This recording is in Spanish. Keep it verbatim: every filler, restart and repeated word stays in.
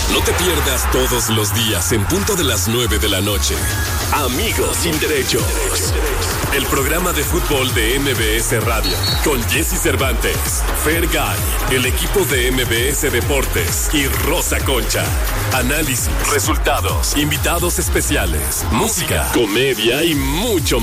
No te pierdas todos los días en punto de las nueve de la noche. Amigos sin derechos. El programa de fútbol de M B S Radio. Con Jesse Cervantes, Fergay, el equipo de M B S Deportes y Rosa Concha. Análisis, resultados, invitados especiales, música, comedia y mucho más.